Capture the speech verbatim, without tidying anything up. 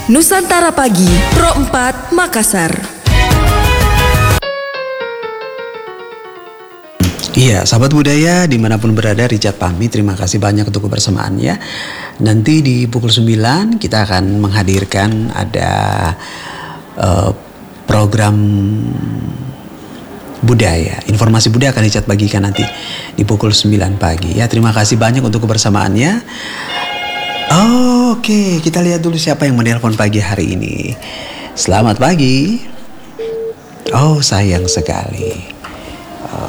Nusantara Pagi, Pro empat, Makassar. Iya, sahabat budaya dimanapun berada, Richard pamit. Terima kasih banyak untuk kebersamaannya. Nanti di pukul sembilan kita akan menghadirkan ada uh, program budaya, informasi budaya akan Richard bagikan nanti di pukul sembilan pagi. Ya, terima kasih banyak untuk kebersamaannya. Oh, Oke, okay. Kita lihat dulu siapa yang menelpon pagi hari ini. Selamat pagi. Oh, sayang sekali.